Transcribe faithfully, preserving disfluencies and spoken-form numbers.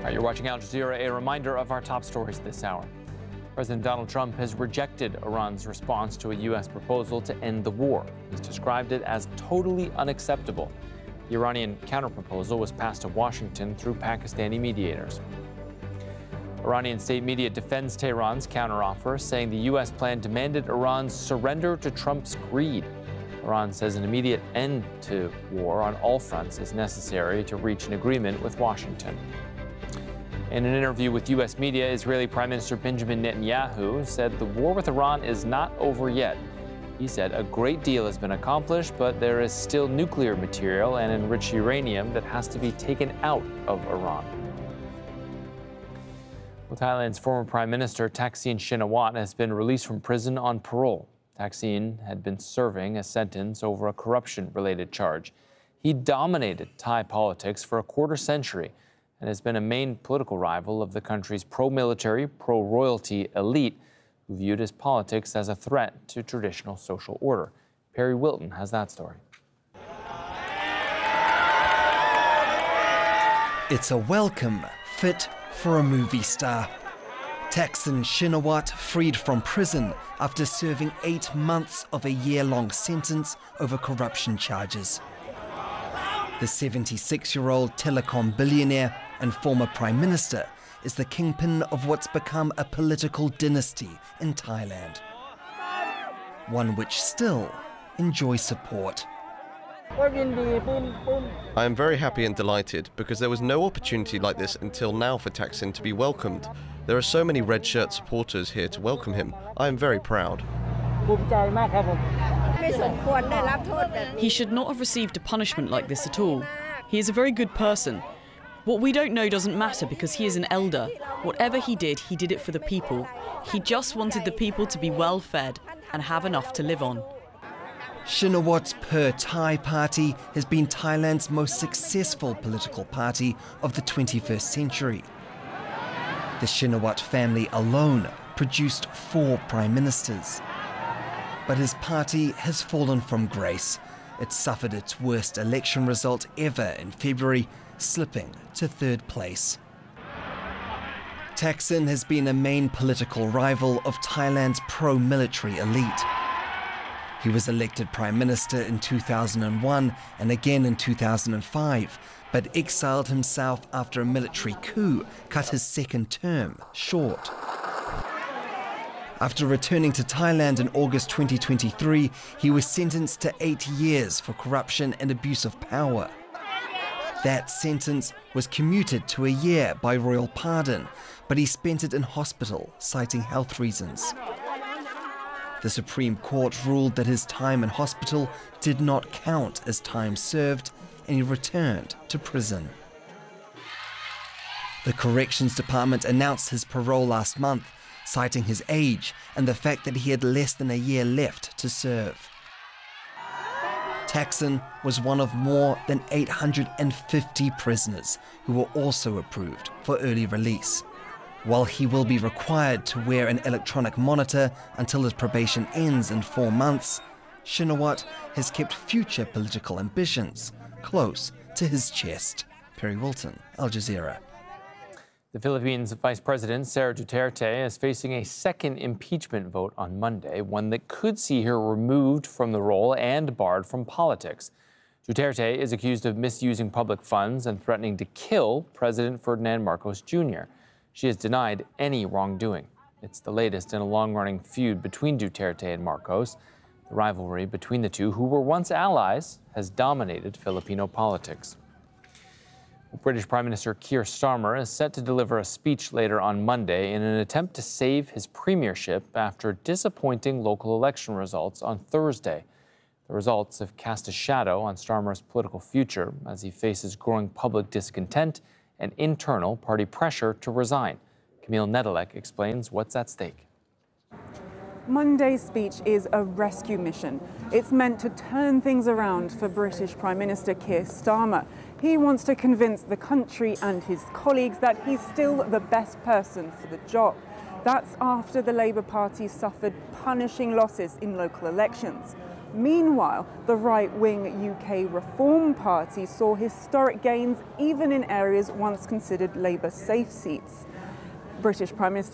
All right, you're watching Al Jazeera. A reminder of our top stories this hour. President Donald Trump has rejected Iran's response to a U S proposal to end the war. He's described it as totally unacceptable. The Iranian counterproposal was passed to Washington through Pakistani mediators. Iranian state media defends Tehran's counteroffer, saying the U S plan demanded Iran's surrender to Trump's greed. Iran says an immediate end to war on all fronts is necessary to reach an agreement with Washington. In an interview with U S media, Israeli Prime Minister Benjamin Netanyahu said the war with Iran is not over yet. He said a great deal has been accomplished, but there is still nuclear material and enriched uranium that has to be taken out of Iran. Well, Thailand's former Prime Minister Thaksin Shinawatra has been released from prison on parole. Thaksin had been serving a sentence over a corruption-related charge. He dominated Thai politics for a quarter century and has been a main political rival of the country's pro-military, pro-royalty elite, who viewed his politics as a threat to traditional social order. Perry Wilton has that story. It's a welcome fit for a movie star. Thaksin Shinawatra freed from prison after serving eight months of a year-long sentence over corruption charges. The seventy-six-year-old telecom billionaire and former prime minister is the kingpin of what's become a political dynasty in Thailand, one which still enjoys support. I am very happy and delighted because there was no opportunity like this until now for Thaksin to be welcomed. There are so many red shirt supporters here to welcome him. I am very proud. He should not have received a punishment like this at all. He is a very good person. What we don't know doesn't matter because he is an elder. Whatever he did, he did it for the people. He just wanted the people to be well fed and have enough to live on. Shinawatra's Per Thai Party has been Thailand's most successful political party of the twenty-first century. The Shinawatra family alone produced four prime ministers. But his party has fallen from grace. It suffered its worst election result ever in February, slipping to third place. Thaksin has been a main political rival of Thailand's pro-military elite. He was elected Prime Minister in two thousand one and again in two thousand five, but exiled himself after a military coup cut his second term short. After returning to Thailand in August twenty twenty-three, he was sentenced to eight years for corruption and abuse of power. That sentence was commuted to a year by royal pardon, but he spent it in hospital, citing health reasons. The Supreme Court ruled that his time in hospital did not count as time served, and he returned to prison. The Corrections Department announced his parole last month, citing his age and the fact that he had less than a year left to serve. Thaksin was one of more than eight hundred fifty prisoners who were also approved for early release. While he will be required to wear an electronic monitor until his probation ends in four months, Shinawatra has kept future political ambitions close to his chest. Perry Wilton, Al Jazeera. The Philippines Vice President Sara Duterte is facing a second impeachment vote on Monday, one that could see her removed from the role and barred from politics. Duterte is accused of misusing public funds and threatening to kill President Ferdinand Marcos Junior She has denied any wrongdoing. It's the latest in a long-running feud between Duterte and Marcos. The rivalry between the two, who were once allies, has dominated Filipino politics. British Prime Minister Keir Starmer is set to deliver a speech later on Monday in an attempt to save his premiership after disappointing local election results on Thursday. The results have cast a shadow on Starmer's political future as he faces growing public discontent and internal party pressure to resign. Camille Nedelec explains what's at stake. Monday's speech is a rescue mission. It's meant to turn things around for British Prime Minister Keir Starmer. He wants to convince the country and his colleagues that he's still the best person for the job. That's after the Labour Party suffered punishing losses in local elections. Meanwhile, the right-wing U K Reform Party saw historic gains even in areas once considered Labour safe seats. British Prime Minister